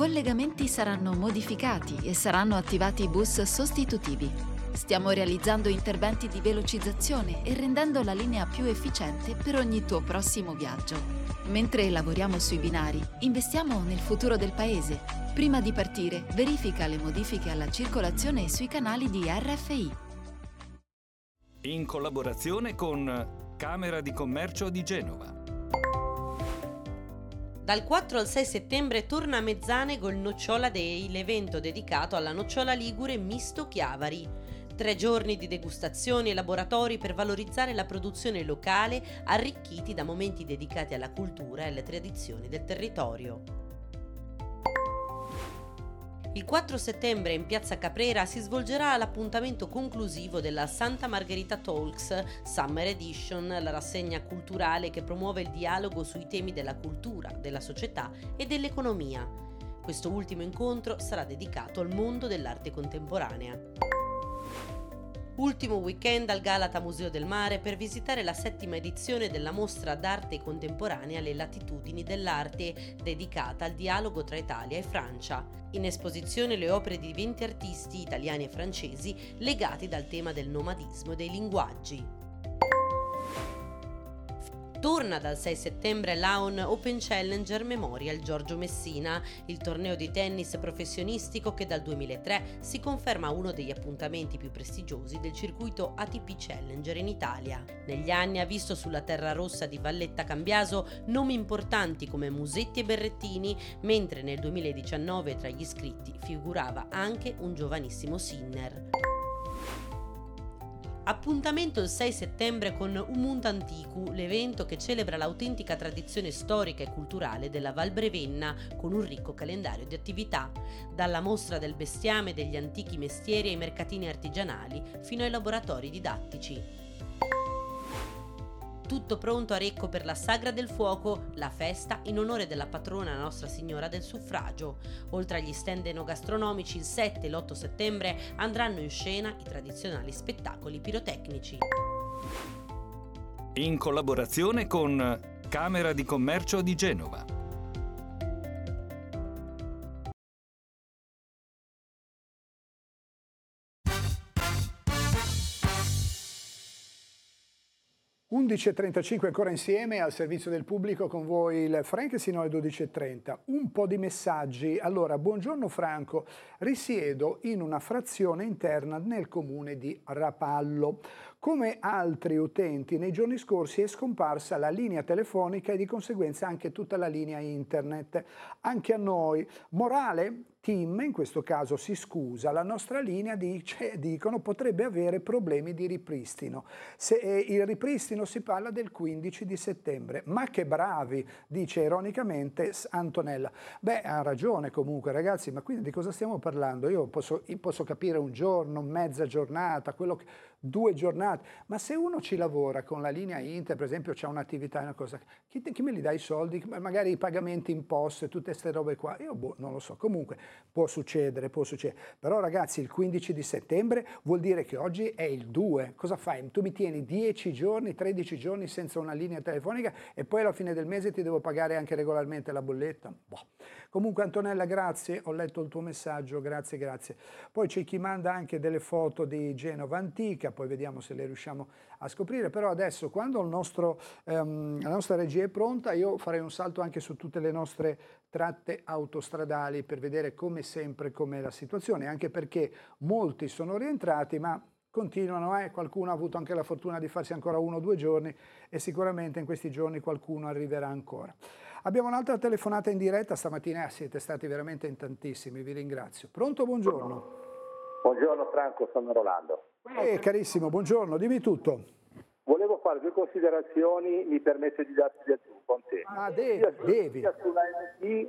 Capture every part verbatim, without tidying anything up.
collegamenti saranno modificati e saranno attivati bus sostitutivi. Stiamo realizzando interventi di velocizzazione e rendendo la linea più efficiente per ogni tuo prossimo viaggio. Mentre lavoriamo sui binari, investiamo nel futuro del paese. Prima di partire, verifica le modifiche alla circolazione sui canali di R F I. In collaborazione con Camera di Commercio di Genova. Dal quattro al sei settembre torna a Mezzanego il Nocciola Day, l'evento dedicato alla nocciola ligure misto Chiavari. Tre giorni di degustazioni e laboratori per valorizzare la produzione locale, arricchiti da momenti dedicati alla cultura e alle tradizioni del territorio. Il quattro settembre in Piazza Caprera si svolgerà l'appuntamento conclusivo della Santa Margherita Talks Summer Edition, la rassegna culturale che promuove il dialogo sui temi della cultura, della società e dell'economia. Questo ultimo incontro sarà dedicato al mondo dell'arte contemporanea. Ultimo weekend al Galata Museo del Mare per visitare la settima edizione della mostra d'arte contemporanea Le latitudini dell'arte, dedicata al dialogo tra Italia e Francia. In esposizione le opere di venti artisti italiani e francesi legati dal tema del nomadismo e dei linguaggi. Torna dal sei settembre l'A O N Open Challenger Memorial Giorgio Messina, il torneo di tennis professionistico che dal duemilatré si conferma uno degli appuntamenti più prestigiosi del circuito A T P Challenger in Italia. Negli anni ha visto sulla terra rossa di Valletta Cambiaso nomi importanti come Musetti e Berrettini, mentre nel duemiladiciannove tra gli iscritti figurava anche un giovanissimo Sinner. Appuntamento il sei settembre con Umunt Anticu, l'evento che celebra l'autentica tradizione storica e culturale della Val Brevenna con un ricco calendario di attività, dalla mostra del bestiame degli antichi mestieri ai mercatini artigianali fino ai laboratori didattici. Tutto pronto a Recco per la Sagra del Fuoco, la festa in onore della patrona Nostra Signora del Suffragio. Oltre agli stand enogastronomici, il sette e l'otto settembre andranno in scena i tradizionali spettacoli pirotecnici. In collaborazione con Camera di Commercio di Genova. undici e trentacinque ancora insieme al servizio del pubblico con voi il Frank sino alle dodici e trenta. Un po' di messaggi. Allora, buongiorno Franco, risiedo in una frazione interna nel comune di Rapallo. Come altri utenti, nei giorni scorsi è scomparsa la linea telefonica e di conseguenza anche tutta la linea internet. Anche a noi. Morale? Tim in questo caso si scusa, la nostra linea dice, dicono potrebbe avere problemi di ripristino. Se eh, il ripristino si parla del quindici di settembre, ma che bravi, dice ironicamente Antonella. Beh, ha ragione comunque ragazzi, ma quindi di cosa stiamo parlando? Io posso, io posso capire un giorno, mezza giornata, quello che, due giornate, ma se uno ci lavora con la linea Inter, per esempio c'è un'attività, una cosa, chi, chi me li dà i soldi? Magari i pagamenti imposte, tutte queste robe qua, io boh, non lo so, comunque può succedere, può succedere, però ragazzi il quindici di settembre vuol dire che oggi è il due, cosa fai? Tu mi tieni dieci giorni, tredici giorni senza una linea telefonica e poi alla fine del mese ti devo pagare anche regolarmente la bolletta? Boh. Comunque Antonella grazie, ho letto il tuo messaggio, grazie grazie. Poi c'è chi manda anche delle foto di Genova antica, poi vediamo se le riusciamo a scoprire, però adesso quando il nostro, ehm, la nostra regia è pronta io farei un salto anche su tutte le nostre tratte autostradali per vedere come sempre com'è la situazione, anche perché molti sono rientrati ma continuano, eh? Qualcuno ha avuto anche la fortuna di farsi ancora uno o due giorni e sicuramente in questi giorni qualcuno arriverà ancora. Abbiamo un'altra telefonata in diretta, stamattina siete stati veramente in tantissimi, vi ringrazio. Pronto, buongiorno. Buongiorno Franco, sono Rolando. Eh, carissimo, buongiorno, dimmi tutto. Volevo fare due considerazioni, mi permette di darti del tu con te. Ah, devi, sia, devi. Sia sulla M T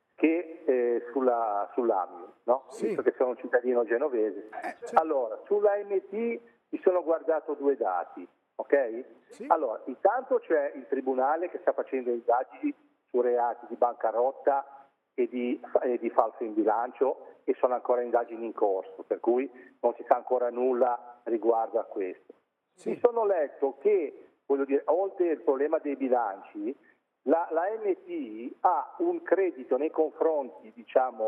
che eh, sulla, sull'A M I, no? Sì. Visto che sono un cittadino genovese. Eh, certo. Allora, sulla M T mi sono guardato due dati, ok? Sì. Allora, intanto c'è il Tribunale che sta facendo indagini su reati di bancarotta e di, e di falso in bilancio e sono ancora indagini in corso, per cui non si sa ancora nulla riguardo a questo. Sì. Mi sono letto che, voglio dire, oltre il problema dei bilanci, la, la M T ha un credito nei confronti, diciamo,